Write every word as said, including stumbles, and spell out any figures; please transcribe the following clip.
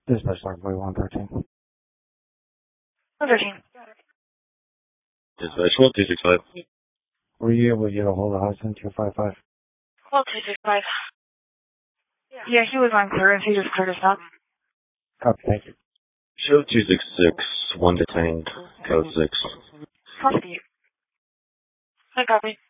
Dispatch Log one thirteen. one thirteen. Dispatch one two six five. Were you able to get a hold of Hudson two five five? Call two six five. Yeah, he was on clearance. He just cleared us out. Copy, thank you. Show two six six, one detained, code six. Copy. I copy.